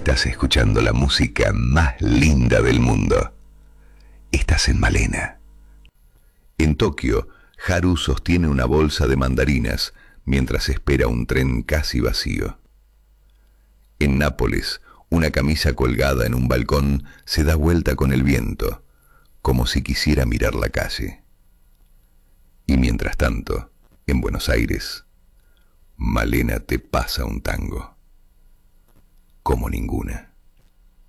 Estás escuchando la música más linda del mundo. Estás en Malena. En Tokio, Haru sostiene una bolsa de mandarinas mientras espera un tren casi vacío. En Nápoles, una camisa colgada en un balcón se da vuelta con el viento, como si quisiera mirar la calle. Y mientras tanto, en Buenos Aires, Malena te pasa un tango como ninguna.